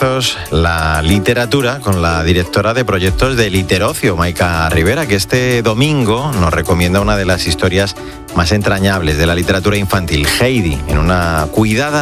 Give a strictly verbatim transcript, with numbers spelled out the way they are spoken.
La literatura con la directora de proyectos de Literocio, Maika Rivera, que este domingo nos recomienda una de las historias más entrañables de la literatura infantil, Heidi, en una cuidada